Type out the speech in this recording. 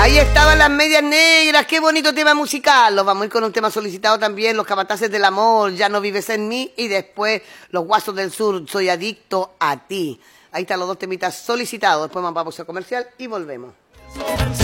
Ahí estaban las medias negras, qué bonito tema musical. Los vamos a ir con un tema solicitado también, Los Capataces del Amor, Ya no vives en mí, y después Los Guasos del Sur, Soy adicto a ti. Ahí están los dos temitas solicitados. Después vamos a pausa comercial y volvemos.